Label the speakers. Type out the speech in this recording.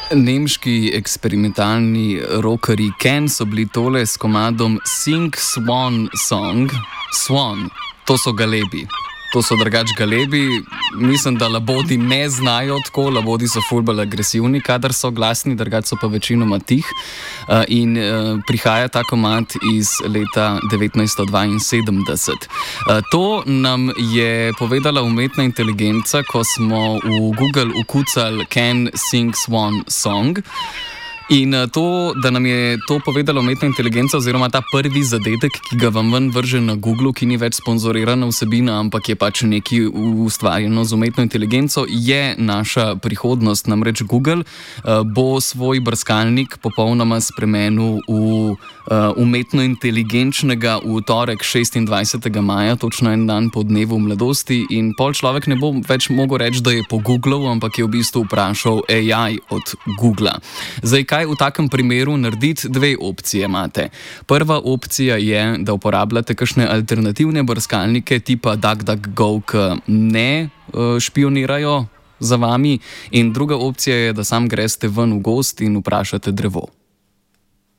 Speaker 1: Nemški eksperimentalni rockerji Ken so bili tole s komadom Sing Swan Song. Swan, to so galebi. To so drugač galebi. Mislim, da labodi ne znajo tako, labodi so ful bolj agresivni, kadar so glasni, drugač so pa večinoma tih. In prihaja ta komad iz leta 1972. To nam je povedala umetna inteligenca, ko smo v Google vkucali Can Sing Swan Song. In to, da nam je to povedala umetna inteligenca, oziroma ta prvi zadetek, ki ga vam ven vrže na Googlu, ki ni več sponzorirana vsebina, ampak je pač nekaj ustvarjeno z umetno inteligenco, je naša prihodnost. Namreč Google bo svoj brskalnik popolnoma spremenil v umetno inteligenčnega v torek 26. maja, točno en dan po dnevu mladosti, in pol človek ne bo več mogel reči, da je pogooglal, ampak je v bistvu vprašal AI od Googla. Zdaj, kaj v takem primeru narediti? Dve opcije imate. Prva opcija je, da uporabljate kakšne alternativne brskalnike tipa DuckDuckGo, ki ne špionirajo za vami, in druga opcija je, da sam greste ven v gozd in vprašate drevo.